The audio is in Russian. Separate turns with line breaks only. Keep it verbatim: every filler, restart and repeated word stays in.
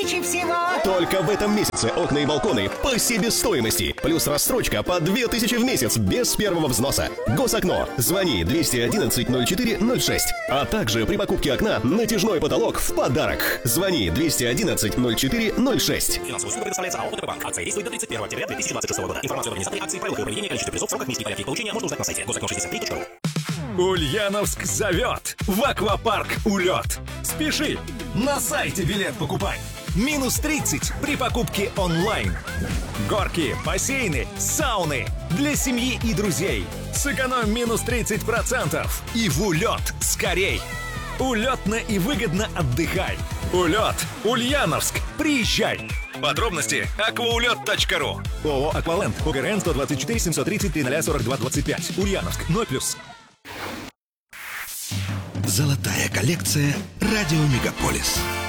тысячи всего.
Только в этом месяце окна и балконы по себестоимости. Плюс рассрочка по две тысячи в месяц без первого взноса. Госокно. Звони двести одиннадцать ноль четыре ноль шесть. А также при покупке окна натяжной потолок в подарок. Звони двести одиннадцать ноль четыре ноль шесть.
Финансовая услуга предоставляется АО «ОТП-банк». Акция действует до тридцать первого октября две тысячи двадцать шестого года. Информацию об организаторе акции, правилах ее проведения, количестве призов, сроках, месте и порядке их получения можно узнать на сайте госокно шестьдесят три точка ру.
Ульяновск зовет в аквапарк «Улет». Спеши! На сайте билет покупай. Минус тридцать при покупке онлайн. Горки, бассейны, сауны для семьи и друзей. Сэкономь минус тридцать процентов и в «Улет» скорей. Улетно и выгодно отдыхай. «Улет», Ульяновск. Приезжай. Подробности акваулет точка ру. ООО «Акваленд». ОГРН сто двадцать четыре семьсот тридцать три ноль сорок два двадцать пять. Ульяновск. ноль плюс.
Золотая коллекция «Радио Мегаполис».